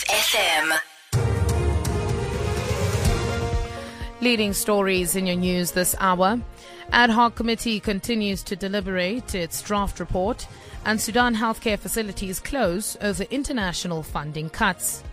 Live FM. Leading stories in your news this hour. Ad hoc committee continues to deliberate its draft report, and Sudan healthcare facilities close over international funding cuts.